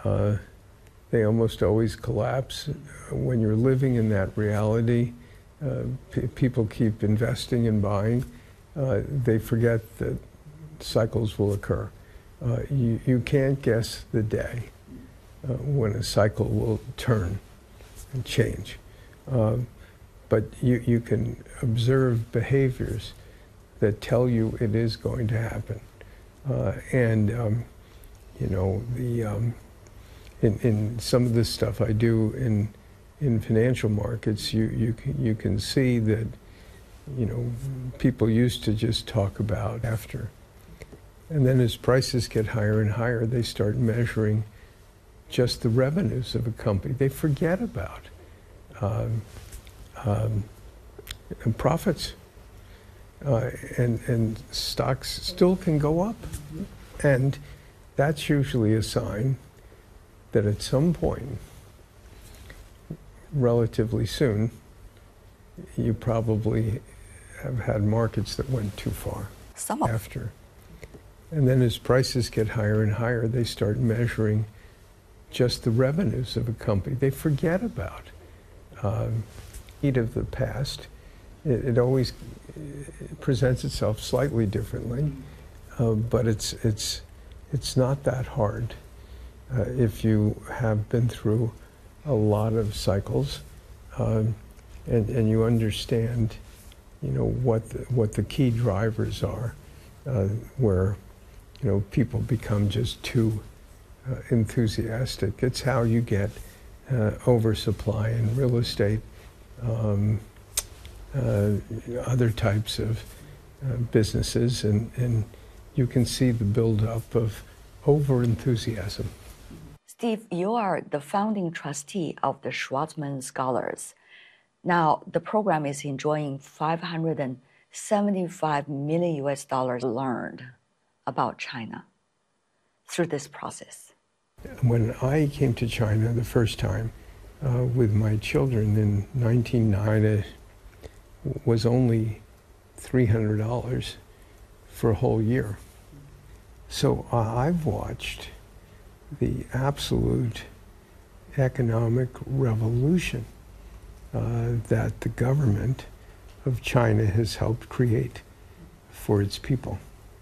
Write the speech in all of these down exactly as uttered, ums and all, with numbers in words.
Uh, they almost always collapse. When you're living in that reality, uh, p people keep investing and buying. Uh, they forget that cycles will occur. Uh, you, you can't guess the day uh, when a cycle will turn and change. Uh, but you, you can observe behaviors that tell you it is going to happen. Uh, and, um, you know, the, um, in, in some of the stuff I do in, in financial markets, you, you, can, you can see that, you know, people used to just talk about after. And then as prices get higher and higher, they start measuring just the revenues of a company. They forget about um, um, and profits. Uh, and, and stocks still can go up. And that's usually a sign that at some point, relatively soon, you probably have had markets that went too far Some of after. And then as prices get higher and higher, they start measuring just the revenues of a company. They forget about um, heat of the past. It, it always it presents itself slightly differently, uh, but it's, it's, it's not that hard uh, if you have been through a lot of cycles um, and, and you understand, you know, what the, what the key drivers are, uh, where, you know, people become just too uh, enthusiastic. It's how you get uh, oversupply in real estate, um, uh, other types of uh, businesses, and, and you can see the buildup of over-enthusiasm. Steve, you are the founding trustee of the Schwarzman Scholars. Now, the program is enjoying five hundred seventy-five million U S dollars learned about China through this process. When I came to China the first time uh, with my children in nineteen ninety, it was only three hundred dollars for a whole year. So uh, I've watched the absolute economic revolution uh, that the government of China has helped create for its people.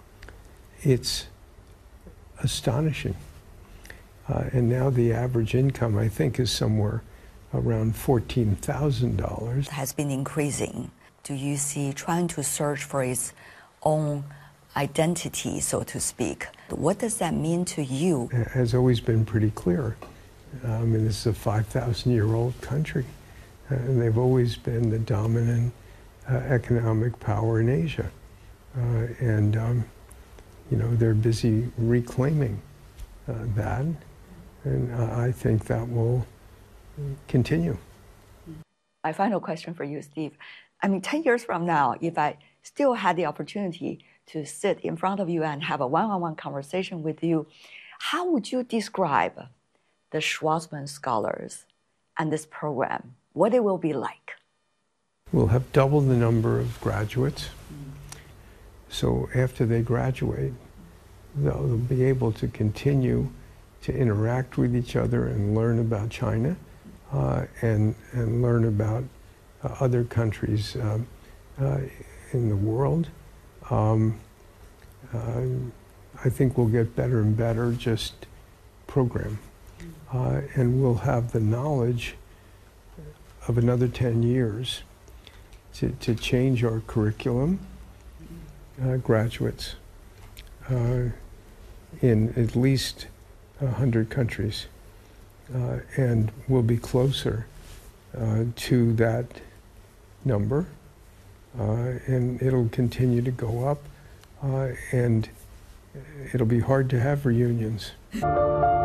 It's astonishing. Uh, and now the average income, I think, is somewhere around fourteen thousand dollars. Has been increasing. Do you see trying to search for its own identity, so to speak? What does that mean to you? It has always been pretty clear. I mean, this is a five thousand year old country, uh, and they've always been the dominant uh, economic power in Asia. Uh, and, um, you know, they're busy reclaiming uh, that, and uh, I think that will continue. My final question for you, Steve. I mean, ten years from now, if I still had the opportunity to sit in front of you and have a one-on-one conversation with you, how would you describe the Schwarzman Scholars and this program, what it will be like? We'll have double the number of graduates. So after they graduate, they'll, they'll be able to continue to interact with each other and learn about China uh, and, and learn about uh, other countries uh, uh, in the world. Um, uh, I think we'll get better and better just program. Uh, and we'll have the knowledge of another ten years to, to change our curriculum, uh, graduates, uh, in at least one hundred countries. Uh, and we'll be closer uh, to that number. Uh, and it'll continue to go up, uh, and it'll be hard to have reunions.